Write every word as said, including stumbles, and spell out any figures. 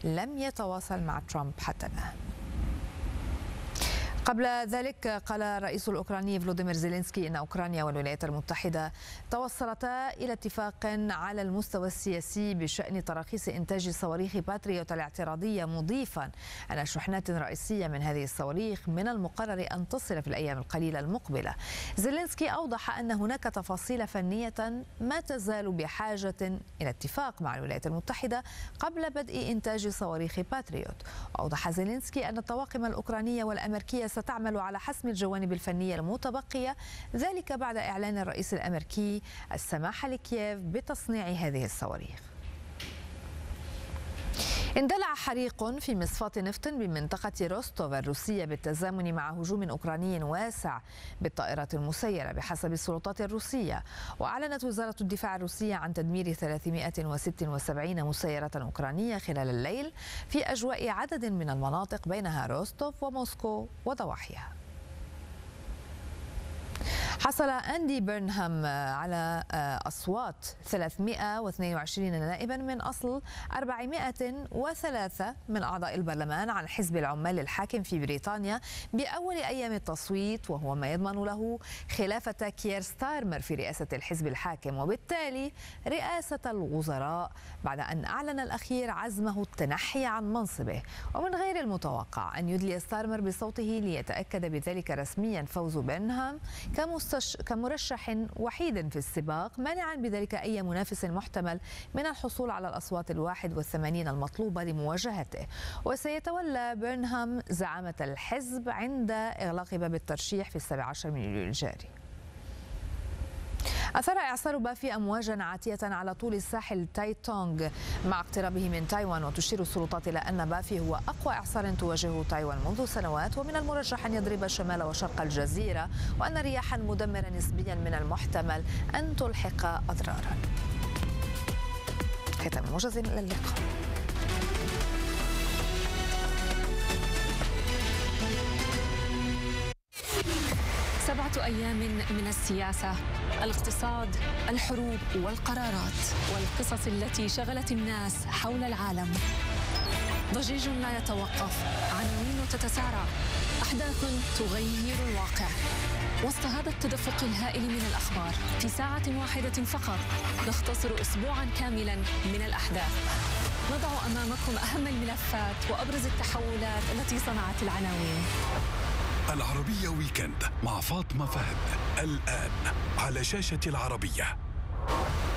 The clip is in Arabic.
لم يتواصل مع ترامب حتى الآن. قبل ذلك قال الرئيس الأوكراني فلوديمير زيلينسكي إن أوكرانيا والولايات المتحدة توصلتا إلى اتفاق على المستوى السياسي بشأن تراخيص إنتاج صواريخ باتريوت الاعتراضية، مضيفا أن شحنات رئيسية من هذه الصواريخ من المقرر أن تصل في الأيام القليلة المقبلة. زيلينسكي أوضح أن هناك تفاصيل فنية ما تزال بحاجة إلى اتفاق مع الولايات المتحدة قبل بدء إنتاج صواريخ باتريوت. وأوضح زيلينسكي أن الطواقم الأوكرانية والأمريكية ستعمل على حسم الجوانب الفنية المتبقية، ذلك بعد إعلان الرئيس الأمريكي السماح لكييف بتصنيع هذه الصواريخ. اندلع حريق في مصفاة نفط بمنطقة روستوف الروسية بالتزامن مع هجوم أوكراني واسع بالطائرات المسيرة بحسب السلطات الروسية. وأعلنت وزارة الدفاع الروسية عن تدمير ثلاثمائة وستة وسبعين مسيرة أوكرانية خلال الليل في أجواء عدد من المناطق بينها روستوف وموسكو وضواحيها. حصل أندي بيرنهام على أصوات ثلاثمائة واثنين وعشرين نائبا من أصل أربعمائة وثلاثة من أعضاء البرلمان عن حزب العمال الحاكم في بريطانيا بأول أيام التصويت، وهو ما يضمن له خلافة كيير ستارمر في رئاسة الحزب الحاكم وبالتالي رئاسة الوزراء، بعد أن أعلن الأخير عزمه التنحي عن منصبه. ومن غير المتوقع أن يدلي ستارمر بصوته ليتأكد بذلك رسميا فوز بيرنهام كمرشح وحيد في السباق، مانعا بذلك أي منافس محتمل من الحصول على الأصوات الواحد والثمانين المطلوبة لمواجهته. وسيتولى بيرنهام زعامة الحزب عند إغلاق باب الترشيح في السابع عشر من يوليو الجاري. أثار إعصار بافي أمواجا عاتية على طول الساحل تاي تونغ مع اقترابه من تايوان، وتشير السلطات إلى أن بافي هو أقوى إعصار تواجهه تايوان منذ سنوات، ومن المرجح أن يضرب شمال وشرق الجزيرة، وأن رياحا مدمرة نسبيا من المحتمل أن تلحق أضرارا. ختام الموجز، إلى اللقاء. سبعة أيام من السياسة، الاقتصاد، الحروب والقرارات والقصص التي شغلت الناس حول العالم. ضجيج لا يتوقف، عناوين تتسارع، أحداث تغير الواقع. وسط هذا التدفق الهائل من الأخبار، في ساعة واحدة فقط نختصر أسبوعا كاملا من الأحداث. نضع أمامكم أهم الملفات وأبرز التحولات التي صنعت العناوين. العربية ويكند مع فاطمة فهد، الآن على شاشة العربية.